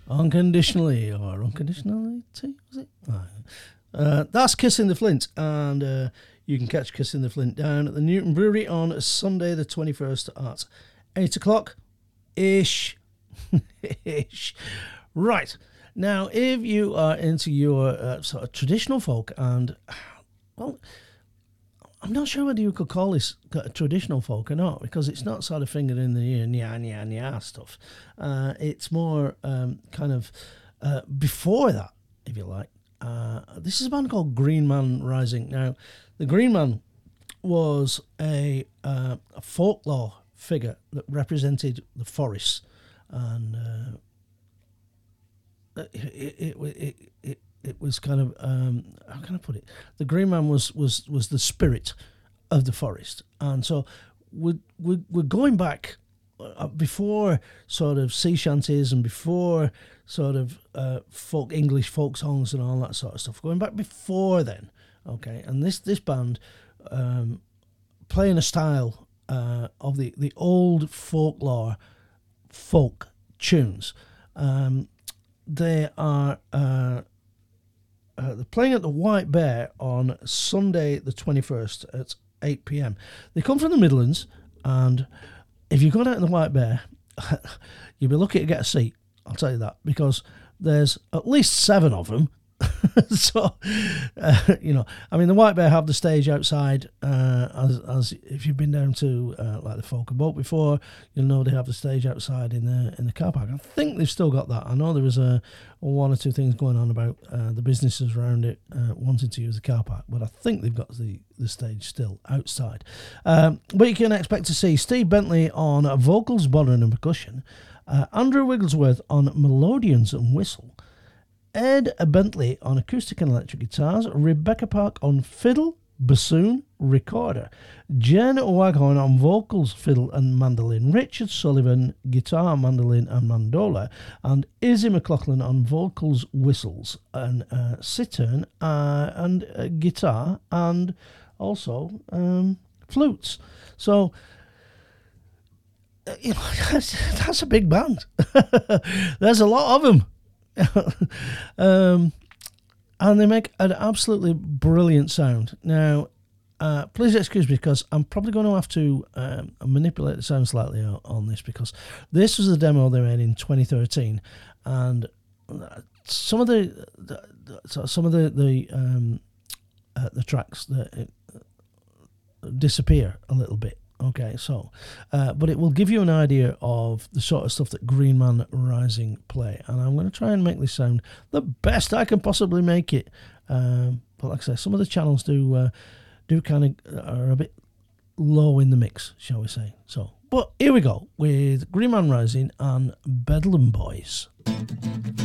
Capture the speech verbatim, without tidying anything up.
Unconditionally or unconditionally, was it? Uh, that's Kissing the Flint, and uh, you can catch Kissing the Flint down at the Newton Brewery on Sunday the twenty-first at eight o'clock ish. ish. Right. Now, if you are into your uh, sort of traditional folk, and, well, I'm not sure whether you could call this traditional folk or not, because it's not sort of finger in the ear, nya, nya, nya stuff. Uh, it's more um, kind of uh, before that, if you like. Uh, this is a band called Green Man Rising. Now, the Green Man was a, uh, a folklore figure that represented the forests, and uh, it, it, it, it It was kind of um, how can I put it? The Green Man was was was the spirit of the forest, and so we're we're, we're going back uh, before sort of sea shanties and before sort of uh, folk English folk songs and all that sort of stuff. Going back before then, okay. And this this band um, playing a style uh, of the the old folklore folk tunes. Um, they are. Uh, Uh, they're playing at the White Bear on Sunday the twenty-first at eight p.m. They come from the Midlands, and if you go down to the White Bear, you'll be lucky to get a seat, I'll tell you that, because there's at least seven of them. so, uh, you know, I mean, the White Bear have the stage outside, uh, as, as if you've been down to uh, like the Folk and Boat before, you'll know they have the stage outside in the in the car park. I think they've still got that. I know there was a, a one or two things going on about uh, the businesses around it uh, wanting to use the car park, but I think they've got the, the stage still outside. Um, but you can expect to see Steve Bentley on vocals, bodhrán and percussion, uh, Andrew Wigglesworth on melodeons and whistle, Ed Bentley on acoustic and electric guitars, Rebecca Park on fiddle, bassoon, recorder, Jen Waghorn on vocals, fiddle and mandolin, Richard Sullivan, guitar, mandolin and mandola, and Izzy McLaughlin on vocals, whistles and uh, sitar uh, and uh, guitar, and also um, flutes. So, uh, you know, that's, that's a big band. There's a lot of them. um, and they make an absolutely brilliant sound. Now, uh, please excuse me, because I'm probably going to have to um, manipulate the sound slightly on, on this, because this was the demo they made in twenty thirteen, and some of the, the some of the the um, uh, the tracks that uh, disappear a little bit. Okay, so, uh, but it will give you an idea of the sort of stuff that Green Man Rising play, and I'm going to try and make this sound the best I can possibly make it. Um, but like I say, some of the channels do uh, do kind of are a bit low in the mix, shall we say? So, but here we go with Green Man Rising and Bedlam Boys.